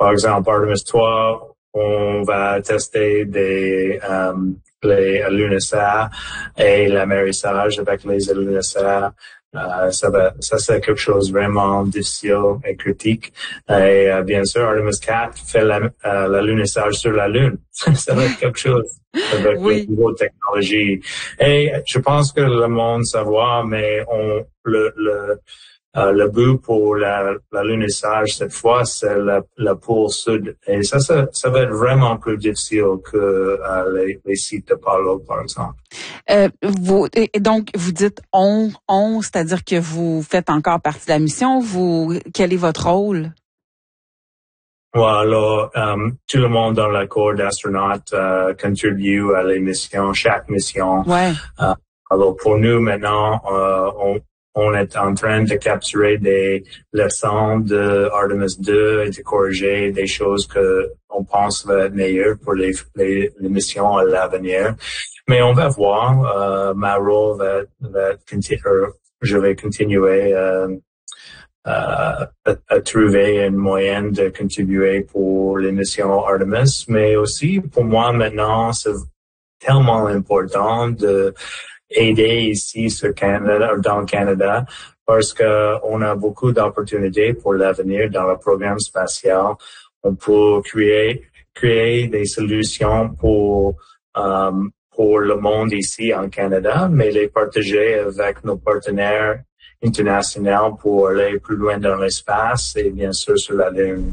par exemple, Artemis 3, on va tester les alunisseurs et l'amérissage avec les alunisseurs. Ça c'est quelque chose vraiment difficile et critique. Et bien sûr, Artemis 4 fait l'alunissage sur la Lune. Ça va être quelque chose avec les nouvelles technologies. Et je pense que le monde savoir, mais le but pour l'alunissage cette fois, c'est le pôle sud. Et ça va être vraiment plus difficile que les sites de Apollo, par exemple. Donc, vous dites on, c'est-à-dire que vous faites encore partie de la mission. Quel est votre rôle? Alors, tout le monde dans le corps d'astronautes contribue à les missions, chaque mission. Ouais. Alors, pour nous, maintenant, on est en train de capturer des leçons de Artemis 2 et de corriger des choses que on pense va être meilleures pour les missions à l'avenir. Mais on va voir. Ma rôle va continuer. Je vais continuer à trouver une moyenne de contribuer pour les missions Artemis. Mais aussi, pour moi, maintenant, c'est tellement important de aider ici dans le Canada, parce que on a beaucoup d'opportunités pour l'avenir dans le programme spatial. On peut créer des solutions pour le monde ici en Canada, mais les partager avec nos partenaires internationaux pour aller plus loin dans l'espace et bien sûr sur la Lune.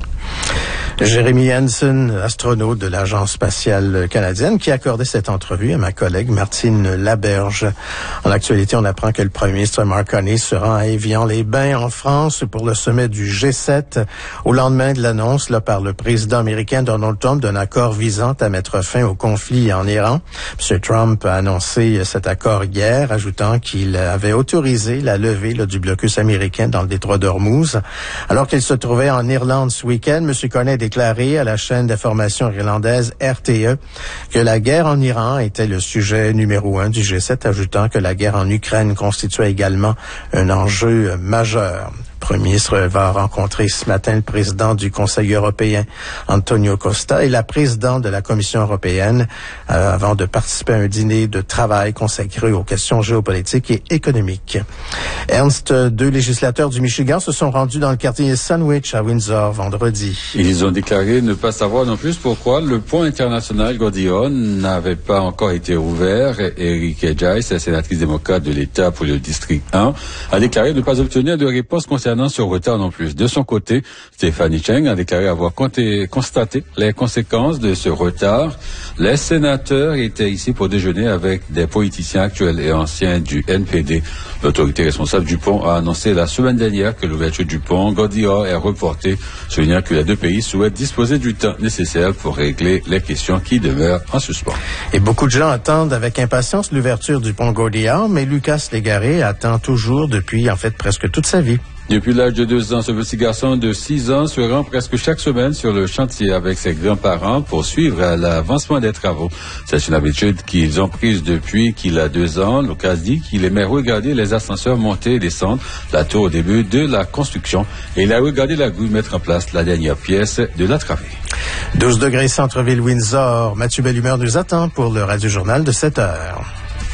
Jeremy Hansen, astronaute de l'Agence spatiale canadienne, qui accordait cette entrevue à ma collègue Martine Laberge. En actualité, on apprend que le premier ministre Mark Carney se rend à Évian-les-Bains en France pour le sommet du G7 au lendemain de l'annonce par le président américain Donald Trump d'un accord visant à mettre fin au conflit en Iran. M. Trump a annoncé cet accord hier, ajoutant qu'il avait autorisé la levée du blocus américain dans le détroit d'Ormuz. Alors qu'il se trouvait en Irlande ce week-end, M. Carney déclaré à la chaîne d'information irlandaise RTE que la guerre en Iran était le sujet numéro 1 du G7, ajoutant que la guerre en Ukraine constituait également un enjeu majeur. Le Premier ministre va rencontrer ce matin le président du Conseil européen, Antonio Costa, et la présidente de la Commission européenne avant de participer à un dîner de travail consacré aux questions géopolitiques et économiques. Ernst, 2 législateurs du Michigan se sont rendus dans le quartier Sandwich à Windsor vendredi. Ils ont déclaré ne pas savoir non plus pourquoi le pont international Gordillon n'avait pas encore été ouvert. Eric Joyce, sénatrice démocrate de l'État pour le district 1, a déclaré ne pas obtenir de réponse concernant ce retard non plus. De son côté, Stephanie Cheng a déclaré avoir constaté les conséquences de ce retard. Les sénateurs étaient ici pour déjeuner avec des politiciens actuels et anciens du NPD. L'autorité responsable du pont a annoncé la semaine dernière que l'ouverture du pont Gordillon est reportée, soulignant que les deux pays souhaitent disposer du temps nécessaire pour régler les questions qui demeurent en suspens. Et beaucoup de gens attendent avec impatience l'ouverture du pont Gordillon, mais Lucas Légaré attend toujours depuis presque toute sa vie. Depuis l'âge de 2 ans, ce petit garçon de 6 ans se rend presque chaque semaine sur le chantier avec ses grands-parents pour suivre l'avancement des travaux. C'est une habitude qu'ils ont prise depuis qu'il a 2 ans. Lucas dit qu'il aimait regarder les ascenseurs monter et descendre la tour au début de la construction et il a regardé la grue mettre en place la dernière pièce de la travée. 12 degrés centre-ville Windsor. Mathieu Bellumeur nous attend pour le Radio-Journal de 7 heures.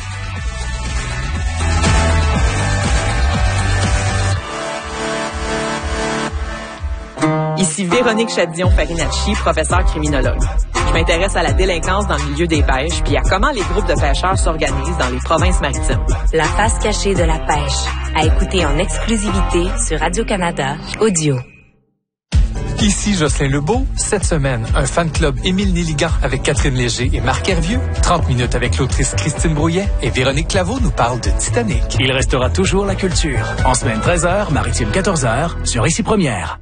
Ici Véronique Chadillon-Farinacci, professeure criminologue. Je m'intéresse à la délinquance dans le milieu des pêches puis à comment les groupes de pêcheurs s'organisent dans les provinces maritimes. La face cachée de la pêche, à écouter en exclusivité sur Radio-Canada Audio. Ici Jocelyn Lebeau. Cette semaine, un fan club Émile Néligan avec Catherine Léger et Marc Hervieux. 30 minutes avec l'autrice Christine Brouillet et Véronique Claveau nous parle de Titanic. Il restera toujours la culture. En semaine 13h, maritime 14h, sur Ici Première.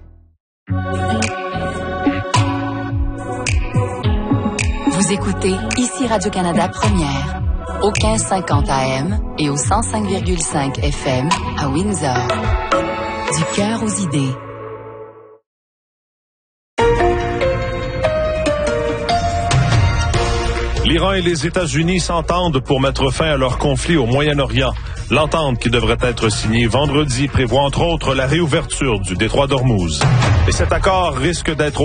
Vous écoutez Ici Radio-Canada Première, au 1550 AM et au 105,5 FM à Windsor. Du cœur aux idées. L'Iran et les États-Unis s'entendent pour mettre fin à leur conflit au Moyen-Orient. L'entente qui devrait être signée vendredi prévoit entre autres la réouverture du détroit d'Ormuz. Et cet accord risque d'être